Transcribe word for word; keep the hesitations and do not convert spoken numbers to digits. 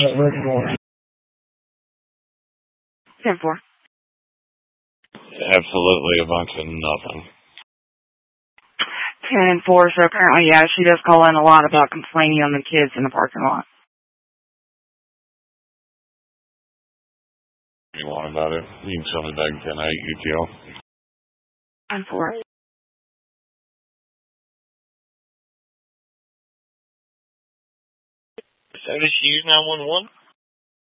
ten four. Absolutely a bunch of nothing. ten four, so apparently, yeah, she does call in a lot about complaining on the kids in the parking lot. You want about it? You can tell me back ten eight U T O. ten four. Service use nine one one.